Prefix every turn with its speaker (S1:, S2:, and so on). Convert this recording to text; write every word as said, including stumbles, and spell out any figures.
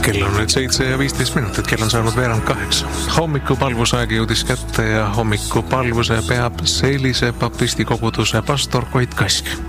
S1: Kell on nüüd seitse ja viisteist minutit, kell on saanud veerand kaheksa. Hommikupalvusaeg jõudis kätte ja hommikupalvuse peab sellise baptisti koguduse pastor Koit Kask.